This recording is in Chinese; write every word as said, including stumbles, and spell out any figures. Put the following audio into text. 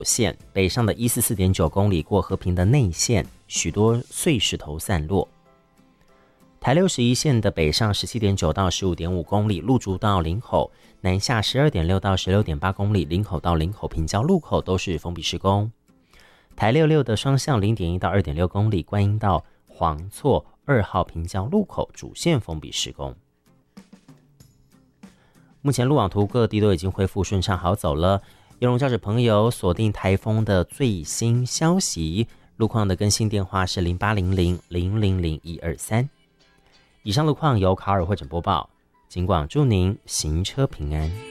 线北上的一四四点九公里过和平的内线，许多碎石头散落。台六十一线的北上十七点九到十五点五公里，鹿竹到林口，南下十二点六到十六点八公里，林口到林口平交路口都是封闭施工。台六六的双向零点一到二点六公里，观音到黄厝二号平交路口主线封闭施工。目前路网图各地都已经恢复顺畅好走了，游龙驾驶朋友锁定台风的最新消息，路况的更新电话是零八零零零零零一二三。以上路况由卡尔会诊播报，警广祝您行车平安。